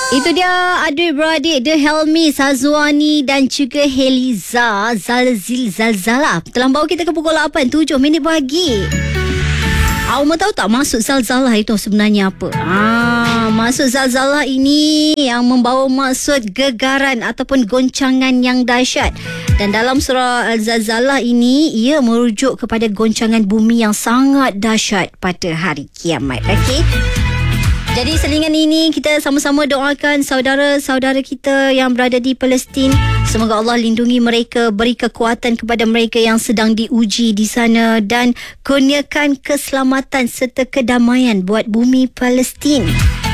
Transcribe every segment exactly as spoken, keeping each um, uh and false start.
Itu dia adik-beradik The Helmi, Sazwani dan juga Heliza Zalzil Zalzala. Telah bawa kita ke pukul lapan tujuh minit pagi. Awak tahu tak maksud Zalzala itu sebenarnya apa? Ah, maksud Zalzala ini yang membawa maksud gegaran ataupun goncangan yang dahsyat. Dan dalam surah Al-Zalzalah ini, ia merujuk kepada goncangan bumi yang sangat dahsyat pada hari kiamat. Okey. Jadi selingan ini kita sama-sama doakan saudara-saudara kita yang berada di Palestin. Semoga Allah lindungi mereka, beri kekuatan kepada mereka yang sedang diuji di sana dan kurniakan keselamatan serta kedamaian buat bumi Palestin.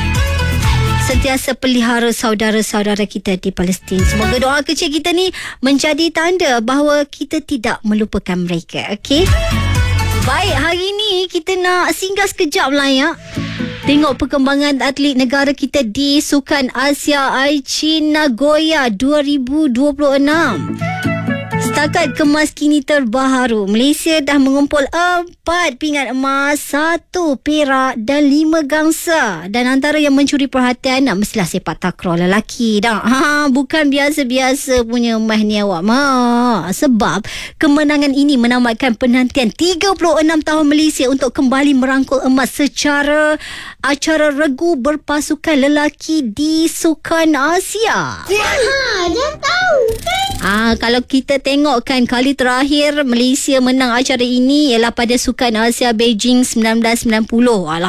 Sentiasa pelihara saudara-saudara kita di Palestin. Semoga doa kecil kita ni menjadi tanda bahawa kita tidak melupakan mereka. Okey? Baik, hari ni kita nak singgah sekejap lah ya. Tengok perkembangan atlet negara kita di Sukan Asia Aichi Nagoya dua ribu dua puluh enam. Setakat kemas kini terbaru, Malaysia dah mengumpul empat pingat emas, satu perak dan lima gangsa. Dan antara yang mencuri perhatian nak mestilah sepak takraw lelaki dah. Ha, bukan biasa-biasa punya emas ni awak. Ma, sebab kemenangan ini menamatkan penantian tiga puluh enam tahun Malaysia untuk kembali merangkul emas secara acara regu berpasukan lelaki di Sukan Asia. Ha, dia tahu kan? Ah, kalau kita tengokkan kali terakhir Malaysia menang acara ini ialah pada Sukan Asia Beijing sembilan belas sembilan puluh. Ah,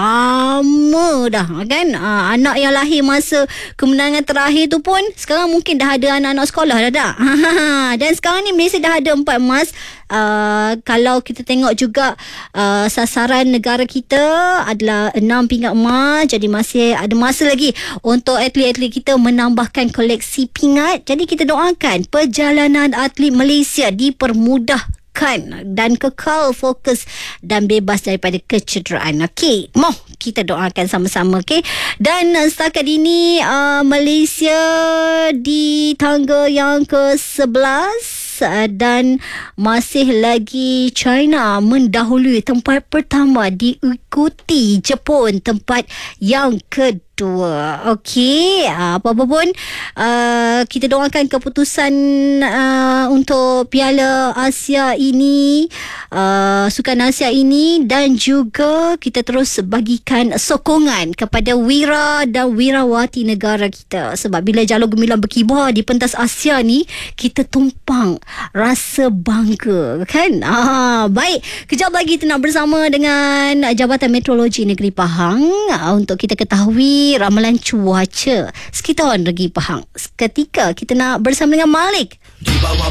lama dah kan? Ah, anak yang lahir masa kemenangan terakhir tu pun sekarang mungkin dah ada anak-anak sekolah dah tak? Dan sekarang ni Malaysia dah ada empat emas. Uh, kalau kita tengok juga uh, sasaran negara kita adalah enam pingat emas. Jadi masih ada masa lagi untuk atlet-atlet kita menambahkan koleksi pingat. Jadi kita doakan perjalanan atlet Malaysia dipermudahkan dan kekal fokus dan bebas daripada kecederaan. Okey, moh kita doakan sama-sama. Okey. Dan uh, setakat ini uh, Malaysia di tangga yang ke sebelas dan masih lagi China mendahului tempat pertama, diikuti Jepun tempat yang kedua. Okey, apa-apa pun uh, kita doakan keputusan uh, untuk Piala Asia ini, uh, Sukan Asia ini, dan juga kita terus bagikan sokongan kepada wira dan wirawati negara kita. Sebab bila jalur gemilang berkibar di pentas Asia ni, kita tumpang rasa bangga kan. Ah, baik, kejap lagi kita nak bersama dengan Jabatan Meteorologi Negeri Pahang uh, untuk kita ketahui ramalan cuaca sekitar negeri Pahang. Seketika kita nak bersama dengan Malik.